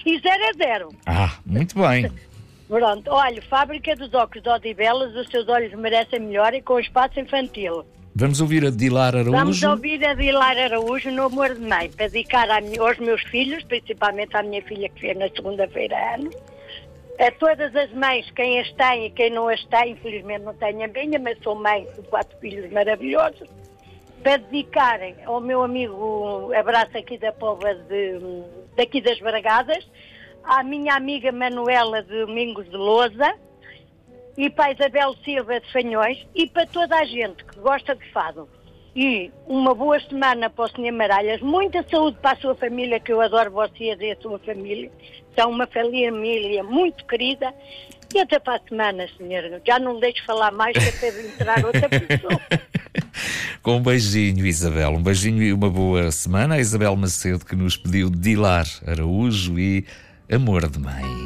E 0-0. Muito bem. Pronto, olha, Fábrica dos Óculos de Odivelas, os seus olhos merecem melhor e com espaço infantil. Vamos ouvir a Dilar Araújo. Vamos ouvir a Dilar Araújo no Amor de Mãe, para dedicar aos meus filhos, principalmente à minha filha que fez na segunda-feira anos. A todas as mães, quem as tem e quem não as tem, infelizmente não tenho a minha, mas sou mãe de 4 filhos maravilhosos, para dedicarem ao meu amigo, abraço aqui da Póvoa daqui das Bragadas, à minha amiga Manuela de Domingos de Lousa e para a Isabel Silva de Fanhões e para toda a gente que gosta de fado. E uma boa semana para o Sr. Maralhas, muita saúde para a sua família, que eu adoro vocês e a sua família. São uma família muito querida. E até para a semana, senhor. Já não deixo falar mais, que até de entrar outra pessoa. Com um beijinho, Isabel. Um beijinho e uma boa semana. A Isabel Macedo, que nos pediu Dilar Araújo e Amor de Mãe.